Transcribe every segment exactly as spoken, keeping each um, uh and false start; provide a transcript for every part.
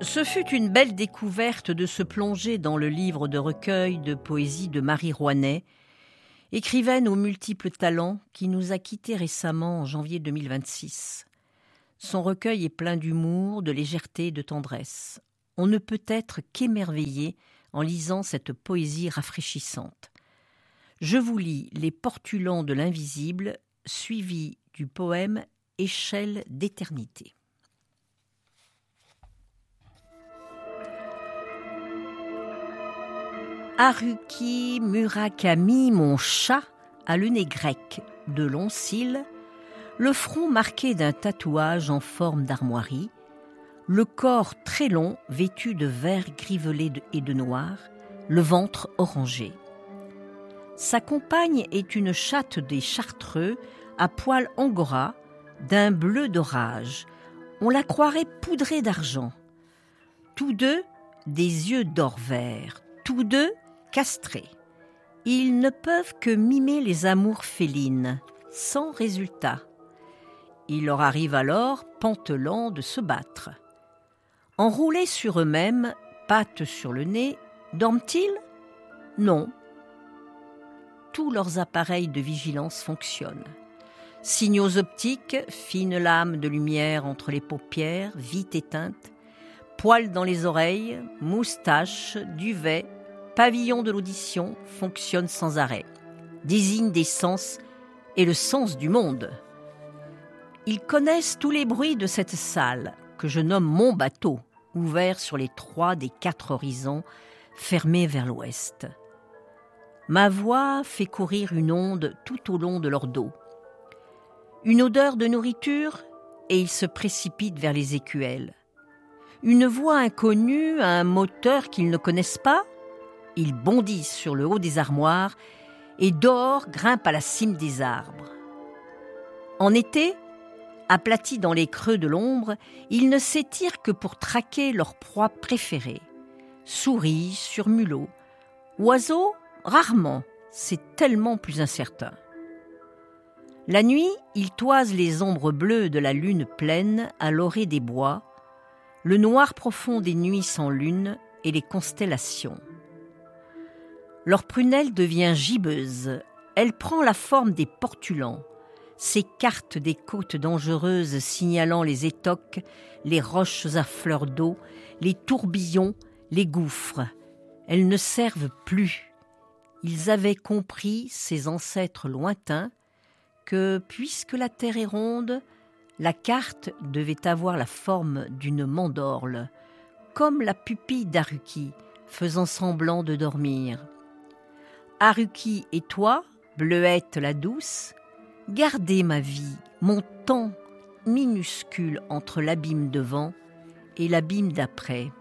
Ce fut une belle découverte de se plonger dans le livre de recueil de poésie de Marie Rouanet, écrivaine aux multiples talents qui nous a quittés récemment en janvier deux mille vingt-six. Son recueil est plein d'humour, de légèreté et de tendresse. On ne peut être qu'émerveillé en lisant cette poésie rafraîchissante. Je vous lis Les Portulans de l'invisible, suivi du poème Échelle d'éternité. Haruki Murakami, mon chat, a le nez grec, de longs cils, le front marqué d'un tatouage en forme d'armoirie, le corps très long vêtu de vert grivelé et de noir, le ventre orangé. Sa compagne est une chatte des Chartreux à poils angora, d'un bleu d'orage. On la croirait poudrée d'argent. Tous deux, des yeux d'or vert. Tous deux, castrés. Ils ne peuvent que mimer les amours félines, sans résultat. Il leur arrive alors, pantelants, de se battre. Enroulés sur eux-mêmes, pattes sur le nez, dorment-ils ? Non. Tous leurs appareils de vigilance fonctionnent. Signaux optiques, fines lames de lumière entre les paupières, vite éteintes, poils dans les oreilles, moustaches, duvet, pavillon de l'audition fonctionnent sans arrêt, désignent des sens et le sens du monde. Ils connaissent tous les bruits de cette salle, que je nomme mon bateau, ouvert sur les trois des quatre horizons, fermés vers l'ouest. Ma voix fait courir une onde tout au long de leur dos. Une odeur de nourriture, et ils se précipitent vers les écuelles. Une voix inconnue, un moteur qu'ils ne connaissent pas, ils bondissent sur le haut des armoires et dehors grimpent à la cime des arbres. En été, aplatis dans les creux de l'ombre, ils ne s'étirent que pour traquer leur proie préférée. Souris, surmulots, oiseaux, rarement, c'est tellement plus incertain. La nuit, ils toisent les ombres bleues de la lune pleine à l'orée des bois, le noir profond des nuits sans lune et les constellations. Leur prunelle devient gibbeuse, elle prend la forme des portulans, s'écarte des côtes dangereuses signalant les étoques, les roches à fleurs d'eau, les tourbillons, les gouffres. Elles ne servent plus. Ils avaient compris, ces ancêtres lointains, que, puisque la terre est ronde, la carte devait avoir la forme d'une mandorle, comme la pupille d'Haruki, faisant semblant de dormir. Haruki et toi, Bleuette la douce, gardez ma vie, mon temps minuscule entre l'abîme devant et l'abîme d'après.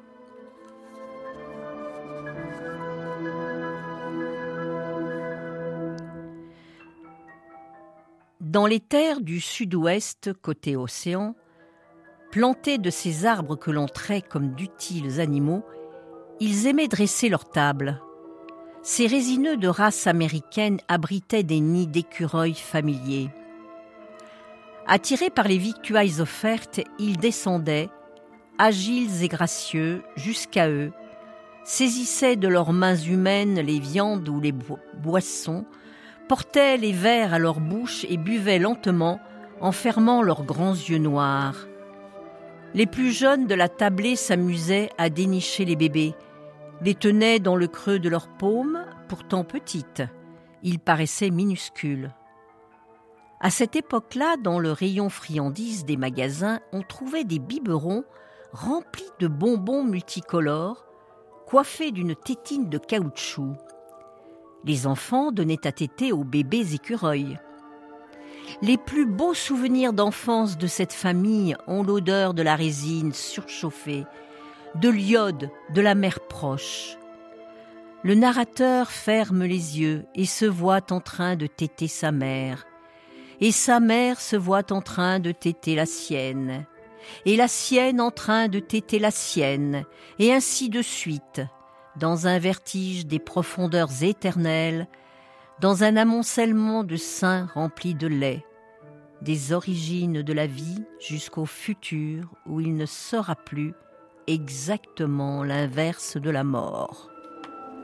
Dans les terres du sud-ouest, côté océan, plantés de ces arbres que l'on trait comme d'utiles animaux, ils aimaient dresser leurs tables. Ces résineux de race américaine abritaient des nids d'écureuils familiers. Attirés par les victuailles offertes, ils descendaient, agiles et gracieux, jusqu'à eux, saisissaient de leurs mains humaines les viandes ou les bo- boissons, portaient les verres à leur bouche et buvaient lentement en fermant leurs grands yeux noirs. Les plus jeunes de la tablée s'amusaient à dénicher les bébés, les tenaient dans le creux de leurs paumes, pourtant petites. Ils paraissaient minuscules. À cette époque-là, dans le rayon friandises des magasins, on trouvait des biberons remplis de bonbons multicolores, coiffés d'une tétine de caoutchouc. Les enfants donnaient à téter aux bébés écureuils. Les plus beaux souvenirs d'enfance de cette famille ont l'odeur de la résine surchauffée, de l'iode de la mer proche. Le narrateur ferme les yeux et se voit en train de téter sa mère. Et sa mère se voit en train de téter la sienne. Et la sienne en train de téter la sienne. Et ainsi de suite, dans un vertige des profondeurs éternelles, dans un amoncellement de seins remplis de lait, des origines de la vie jusqu'au futur où il ne sera plus exactement l'inverse de la mort.